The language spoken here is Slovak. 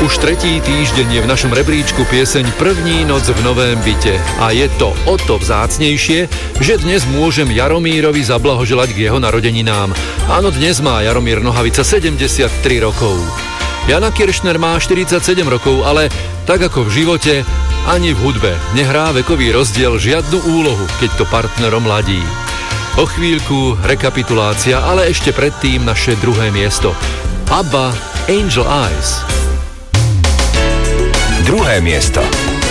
Už tretí týždeň je v našom rebríčku pieseň První noc v novém byte a je to o to vzácnejšie, že dnes môžem Jaromírovi zablahoželať k jeho narodeninám. Áno, dnes má Jaromír Nohavica 73 rokov. Jana Kiršner má 47 rokov, ale tak ako v živote, ani v hudbe nehrá vekový rozdiel žiadnu úlohu, keď to partnerom ladí. O chvíľku rekapitulácia, ale ešte predtým naše druhé miesto. ABBA, Angel Eyes. Druhé miesto.